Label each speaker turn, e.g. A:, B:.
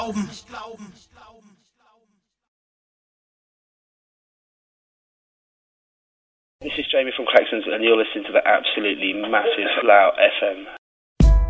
A: This is Jamie from Claxons, and you're listening to the absolutely massive Slough FM.